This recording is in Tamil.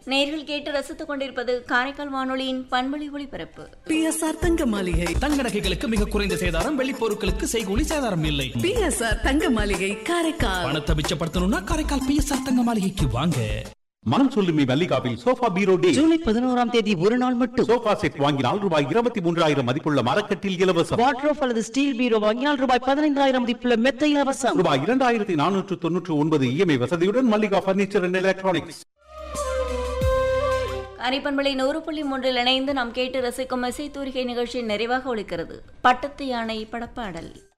நேரில் கேட்டு ரசித்துக் கொண்டிருப்பது காரைக்கால் வானொலியின் பண்பொழி ஒளிபரப்பு. பிஎஸ்ஆர் தங்க மாளிகை தங்க நகைகளுக்கு மிக குறைந்த சேதாரம், வெள்ளி பொருட்களுக்கு செய்கூலி சேதாரம் இல்லை. பிஎஸ்ஆர் தங்க மாளிகை காரைக்கால். பணத்தை மிச்சப்படுத்தணும்னா காரைக்கால் பிஎஸ்ஆர் தங்க மாளிகைக்கு வாங்க. மனம் சொல்லுமே மல்லிகாவில் சோஃபா பீரோ டே ஜூலை 11ஆம் தேதி ஒரு நாள் மட்டும். சோஃபா செட் வாங்கினால் ரூபாய் 23,000 மதிப்புள்ள மரக்கட்டில் இலவசம். வாட்ரோப் அல்லது ஸ்டீல் பீரோ வாங்கினால் ரூபாய் 15,000 மதிப்புள்ள மெத்தை இலவசம். ரூபாய் 2,499 இஎம்ஐ வசதியுடன் மல்லிகா பர்னிச்சர் அண்ட் எலக்ட்ரானிக்ஸ். அரைப்பண்பளை 100.3 இணைந்து நாம் கேட்டு ரசிக்கும் இசை தூரிகை நிகழ்ச்சியின் நிறைவாக ஒலிக்கிறது பட்டத்து யானை படப்பாடல்.